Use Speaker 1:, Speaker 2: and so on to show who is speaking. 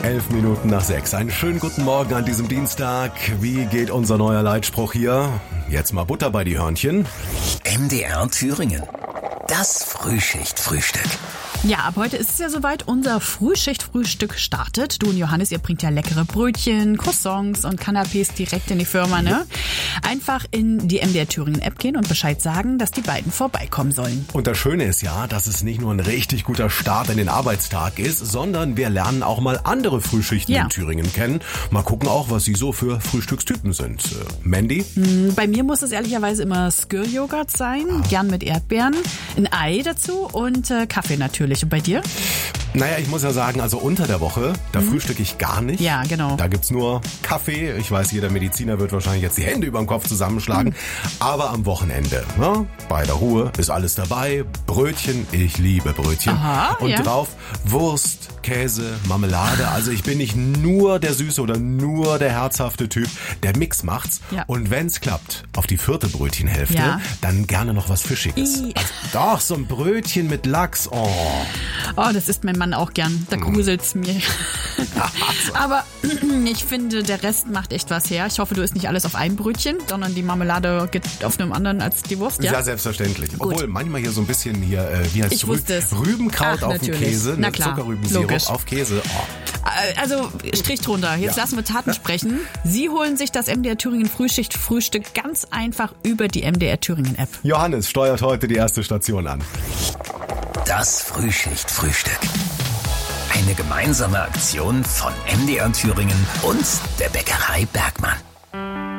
Speaker 1: 11:11. Einen schönen guten Morgen an diesem Dienstag. Wie geht unser neuer Leitspruch hier? Jetzt mal Butter bei die Hörnchen.
Speaker 2: MDR Thüringen. Das Frühschichtfrühstück.
Speaker 3: Ja, ab heute ist es ja soweit, unser Frühschichtfrühstück startet. Du und Johannes, ihr bringt ja leckere Brötchen, Croissants und Canapés direkt in die Firma, ne? Einfach in die MDR Thüringen App gehen und Bescheid sagen, dass die beiden vorbeikommen sollen.
Speaker 1: Und das Schöne ist ja, dass es nicht nur ein richtig guter Start in den Arbeitstag ist, sondern wir lernen auch mal andere Frühschichten in Thüringen kennen. Mal gucken auch, was sie so für Frühstückstypen sind. Mandy?
Speaker 3: Bei mir muss es ehrlicherweise immer Skir-Joghurt sein, gern mit Erdbeeren, ein Ei dazu und Kaffee natürlich. Und bei dir?
Speaker 1: Naja, ich muss ja sagen, also unter der Woche, da frühstücke ich gar nicht.
Speaker 3: Ja, genau.
Speaker 1: Da gibt's nur Kaffee. Ich weiß, jeder Mediziner wird wahrscheinlich jetzt die Hände über den Kopf zusammenschlagen. Aber am Wochenende, ne, bei der Ruhe, ist alles dabei. Brötchen, ich liebe Brötchen.
Speaker 3: Aha,
Speaker 1: und
Speaker 3: ja.
Speaker 1: drauf Wurst, Käse, Marmelade. Also ich bin nicht nur der süße oder nur der herzhafte Typ. Der Mix macht's.
Speaker 3: Ja.
Speaker 1: Und wenn's klappt, auf die vierte Brötchenhälfte,
Speaker 3: Ja.
Speaker 1: dann gerne noch was Fischiges. Also, doch, so ein Brötchen mit Lachs.
Speaker 3: Oh, das isst mein Mann auch gern. Da gruselt's mir. Aber ich finde, der Rest macht echt was her. Ich hoffe, du isst nicht alles auf einem Brötchen, sondern die Marmelade geht auf einem anderen als die Wurst, ja?
Speaker 1: Ja, selbstverständlich. Obwohl manchmal hier so ein bisschen hier, wie heißt
Speaker 3: Ich wusste es.
Speaker 1: Rübenkraut
Speaker 3: Ach,
Speaker 1: auf dem
Speaker 3: natürlich.
Speaker 1: Käse,
Speaker 3: Na
Speaker 1: ne?
Speaker 3: klar,
Speaker 1: Zuckerrübensirup
Speaker 3: logisch.
Speaker 1: auf Käse.
Speaker 3: Also, Strich drunter. Jetzt lassen wir Taten sprechen. Sie holen sich das MDR Thüringen Frühschichtfrühstück ganz einfach über die MDR Thüringen App.
Speaker 1: Johannes steuert heute die erste Station an.
Speaker 2: Das Frühschichtfrühstück. Eine gemeinsame Aktion von MDR Thüringen und der Bäckerei Bergmann.